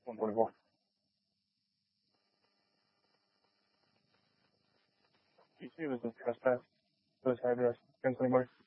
124. PC was a trespass. Those address 1020 Mark.